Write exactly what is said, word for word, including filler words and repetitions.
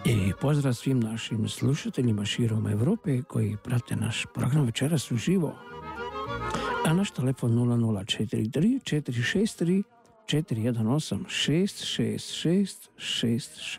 I pozdrav svim našim slušateljima širom Europe koji prate naš program večeras uživo. A naš telefon nula nula četiri tri četiri šest tri četiri jedan osam šest šest šest šest šest.